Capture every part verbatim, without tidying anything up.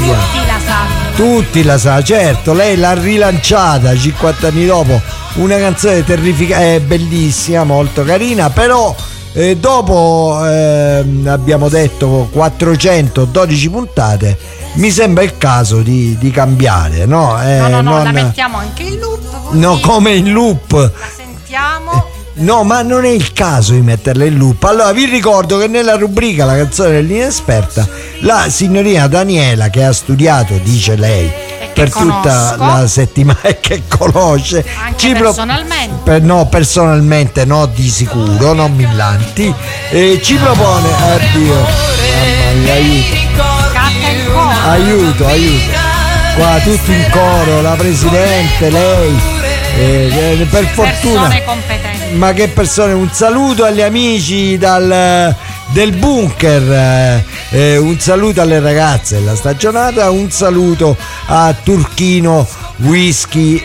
via. Tutti la sanno. Tutti la sa, certo, lei l'ha rilanciata cinquanta anni dopo, una canzone terrificante, è bellissima, molto carina, però eh, dopo eh, abbiamo detto quattrocentododici puntate, mi sembra il caso di, di cambiare, no? Eh, no, no, no, non, la mettiamo anche in loop. Così no, come in loop. La sentiamo. No, ma non è il caso di metterla in loop. Allora vi ricordo che nella rubrica La canzone dell'inesperta, la signorina Daniela, che ha studiato, dice lei, per tutta la settimana e che conosce anche personalmente pro- per, no, personalmente no, di sicuro, non millanti, e ci propone, addio, mamma mia, aiuto, aiuto, aiuto, qua tutti in coro, la presidente, lei, eh, per fortuna, persone competenti. Ma che persone, un saluto agli amici dal, del bunker, eh, un saluto alle ragazze della stagionata, un saluto a Turchino Whisky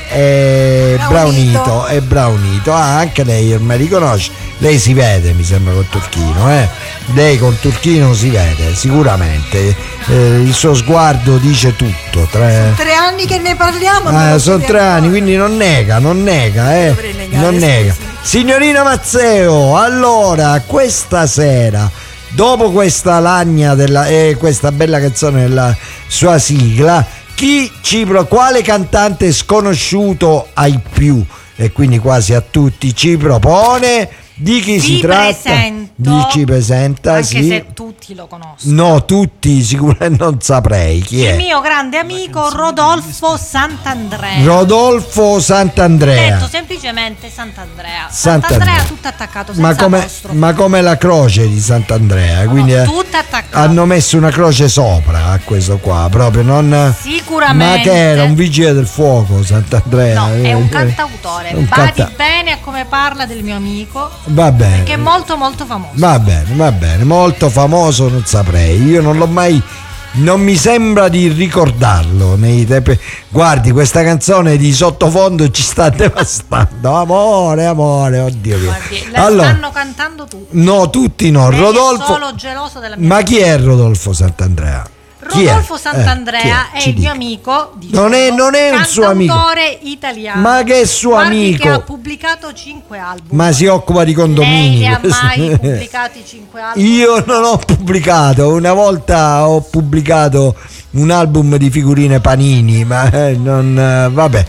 e Brownito. Brownito e Brownito. Ah, anche lei ormai riconosce, lei si vede, mi sembra, con Turchino, eh? Lei con Turchino si vede sicuramente, eh, il suo sguardo dice tutto. Tre, tre anni che ne parliamo. ah, sono tre anni, quindi non nega, non nega, eh? non nega. Signorina Mazzeo, allora questa sera, dopo questa lagna della, e eh, questa bella canzone della sua sigla, chi ci pro, quale cantante sconosciuto ai più e quindi quasi a tutti ci propone? Di chi Vi si tratta? presento, Di ci presenta, anche sì. se tutti lo conoscono. No, tutti sicuramente non saprei chi Il è. mio grande amico Rodolfo Sant'Andrea. Rodolfo Sant'Andrea. Detto semplicemente Sant'Andrea. Sant'Andrea. Sant'Andrea tutto attaccato senza Ma come, apostrofo. ma come la croce di Sant'Andrea, No, quindi no, eh, tutto attaccato. hanno messo una croce sopra a questo qua, proprio non. Sicuramente. Ma che era un vigile del fuoco Sant'Andrea? No, è un Eh, cantautore. un Badi canta- bene a come parla del mio amico, Va bene. che è molto molto famoso. Va bene, va bene, molto famoso non saprei, io non l'ho mai, non mi sembra di ricordarlo nei tempi. Guardi, questa canzone di sottofondo ci sta devastando, amore, amore, oddio mio. Guardi, la Allora, stanno cantando tutti. no, tutti no, Lei Rodolfo. è solo geloso della mia Ma amica. chi è Rodolfo Sant'Andrea? Chi è? Rodolfo Eh, Sant'Andrea chi è, Ci il mio dica. amico, dicevo, Non è- non è un suo amico. cantautore italiano. Ma che è suo Guardi amico? che ha pubblicato cinque album. Ma si occupa di Lei condomini. li ha mai pubblicati cinque album? Io non ho pubblicato, una volta ho pubblicato un album di figurine Panini, ma eh, non eh, vabbè.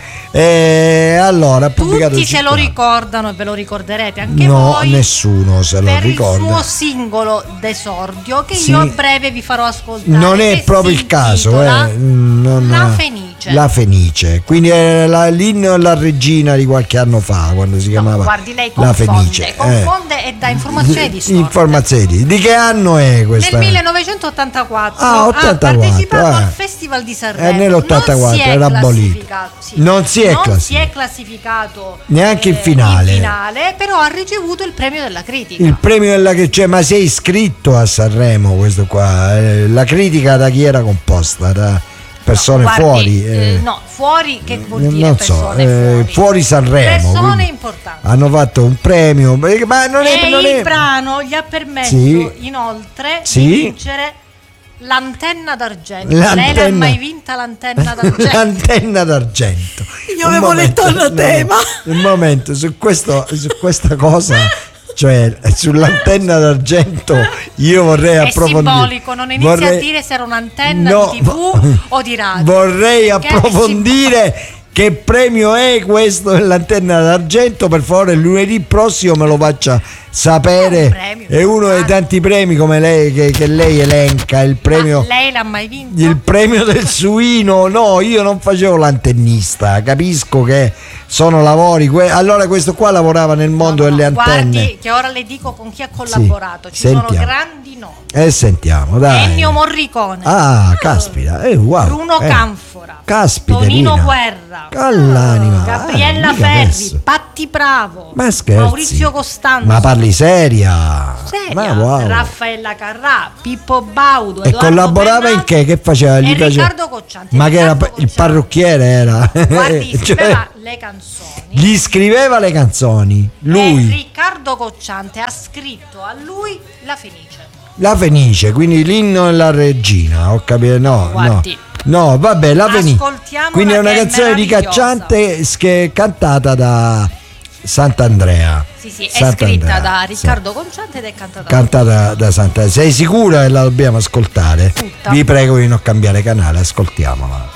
E allora ha pubblicato Tutti se lo cinque ricordano e ve lo ricorderete anche album. No, voi. nessuno se lo per ricorda. il suo singolo d'esordio che Sì. io a breve vi farò ascoltare. Non è che proprio si il caso, intitola eh. non- La Fenice. La Fenice, quindi è la, l'inno alla regina di qualche anno fa, quando si No, chiamava guardi, lei La confonde, Fenice. eh. confonde e dà informazioni di storte. Informazioni di, di che anno è questa? Nel millenovecentottantaquattro Ah, ha ottantaquattro, partecipato ah. al Festival di Sanremo. Eh, nell'ottantaquattro, non si è era abolito. classificato, sì. Non si è Non classificato. si è classificato Neanche in eh, finale. in finale, però ha ricevuto il premio della critica. Il premio della che c'è, ma sei iscritto a Sanremo questo qua? Eh, La critica da chi era composta? Da persone No, guardi, fuori? eh, eh, no, fuori che vuol non dire so, persone eh, fuori? fuori Sanremo. Persone quindi importanti. hanno fatto un premio, ma non è, E non il è brano gli ha permesso Sì. inoltre Sì. di vincere l'antenna d'argento. L'antenna- Lei l'ha mai vinta l'antenna d'argento? l'antenna d'argento. Io Un avevo momento, letto il no, tema. Un momento, su, questo, su questa cosa, cioè sull'antenna d'argento, io vorrei È approfondire. simbolico, non inizia Vorrei- a dire se era un'antenna No, di tivù o di radio. Vorrei Perché è approfondire che premio è questo dell'antenna d'argento, per favore lunedì prossimo me lo faccia sapere. È un premio, È uno dei tanti premi come lei che, che lei elenca, il premio. Ma lei l'ha mai vinto? Il premio del suino, no, io non facevo l'antennista, capisco che sono lavori, que- allora questo qua lavorava nel mondo No, no, delle no, antenne. Guardi che ora le dico con chi ha collaborato. Ci sentiamo. sono grandi nomi. E sentiamo, dai. Ennio Morricone. Ah, caspita, eh, wow. Bruno eh. Canfora. Caspita, Tonino Rina. Guerra. All'anima. Gabriella ah, mica Ferri. adesso. Patti Bravo. Ma scherzi. Maurizio Costanzo. Ma parli seria? Seria. Ma wow. Raffaella Carrà. Pippo Baudo. E Edoardo collaborava in Bernardo che? Che faceva? Gli e faceva- Riccardo Cocciante. Ma che era Riccardo il Cocciante. parrucchiere era? Guardi, Cioè, scriveva le canzoni. gli scriveva le canzoni, E lui. Riccardo Cocciante ha scritto a lui La Fenice. La Fenice, quindi l'inno e la regina, ho capito, no, Guardi, no. No, vabbè, la Venina. Ascoltiamola, Quindi è una che è canzone di meravigliosa. Cacciante che- cantata da Sant'Andrea. Sì, sì, è Sant'Andrea, scritta da sì. Riccardo Conciante ed è cantata Cantata da Sant'Andrea. Sei sicura che la dobbiamo ascoltare? Tutta. Vi prego di non cambiare canale, ascoltiamola.